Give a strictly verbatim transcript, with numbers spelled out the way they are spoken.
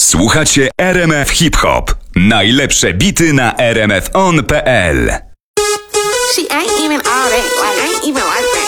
Słuchacie R M F Hip Hop. Najlepsze bity na r m f on kropka p l. She ain't even all that, like, ain't even like that.